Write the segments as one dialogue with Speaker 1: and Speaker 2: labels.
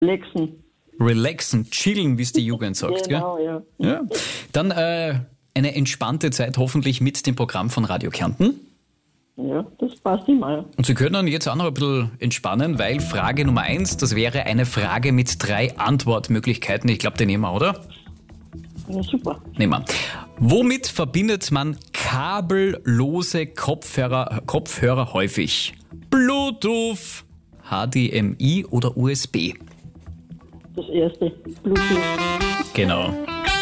Speaker 1: Relaxen, chillen, wie es die Jugend sagt.
Speaker 2: Genau,
Speaker 1: gell? Ja. Dann eine entspannte Zeit hoffentlich mit dem Programm von Radio Kärnten.
Speaker 2: Ja, das passt immer. Ja.
Speaker 1: Und Sie können jetzt auch noch ein bisschen entspannen, weil Frage Nummer 1, das wäre eine Frage mit 3 Antwortmöglichkeiten. Ich glaube, die nehmen wir, oder?
Speaker 2: Ja, super.
Speaker 1: Nehmen wir. Womit verbindet man kabellose Kopfhörer häufig? Bluetooth, HDMI oder USB?
Speaker 2: Das erste, Bluetooth.
Speaker 1: Genau.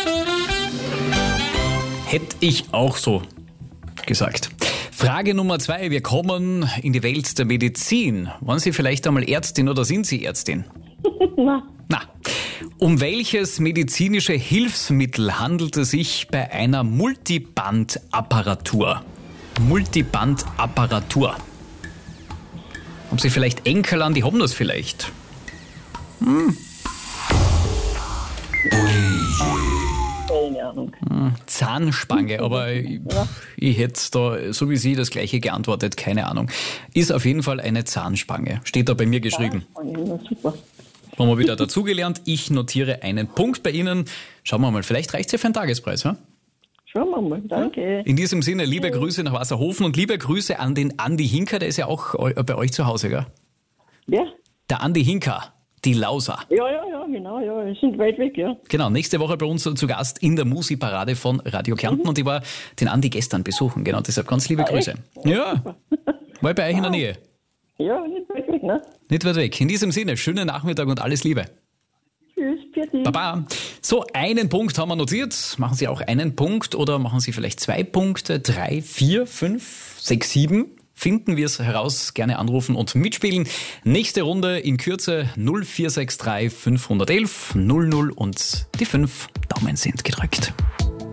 Speaker 1: Hätte ich auch so gesagt. Frage Nummer 2. Wir kommen in die Welt der Medizin. Waren Sie vielleicht einmal Ärztin oder sind Sie Ärztin?
Speaker 2: Na,
Speaker 1: Um welches medizinische Hilfsmittel handelt es sich bei einer Multibandapparatur? Multibandapparatur. Haben Sie vielleicht Enkel an, die haben das vielleicht?
Speaker 2: keine Ahnung.
Speaker 1: Zahnspange, aber ich hätte da, so wie Sie, das gleiche geantwortet, keine Ahnung. Ist auf jeden Fall eine Zahnspange. Steht da bei mir geschrieben.
Speaker 2: Ja, super.
Speaker 1: Haben wir wieder dazugelernt. Ich notiere einen Punkt bei Ihnen. Schauen wir mal, vielleicht reicht es ja für einen Tagespreis. Ja?
Speaker 2: Schauen wir mal, danke.
Speaker 1: In diesem Sinne, liebe Grüße nach Wasserhofen und liebe Grüße an den Andi Hinker, der ist ja auch bei euch zu Hause, gell?
Speaker 2: Ja?
Speaker 1: Der Andi Hinker, die Lauser.
Speaker 2: Ja, genau, ja, wir sind weit weg, ja.
Speaker 1: Genau, nächste Woche bei uns zu Gast in der Musikparade von Radio Kärnten und ich war den Andi gestern besuchen, genau, deshalb ganz liebe Grüße. Ja, war bei euch in der Nähe.
Speaker 2: Ja, nicht weit weg, ne?
Speaker 1: Nicht weit weg. In diesem Sinne, schönen Nachmittag und alles Liebe.
Speaker 2: Tschüss, Pfiat.
Speaker 1: Baba. So, einen Punkt haben wir notiert. Machen Sie auch einen Punkt oder machen Sie vielleicht 2 Punkte, 3, 4, 5, 6, 7? Finden wir es heraus, gerne anrufen und mitspielen. Nächste Runde in Kürze 0463 511 00 und die 5 Daumen sind gedrückt.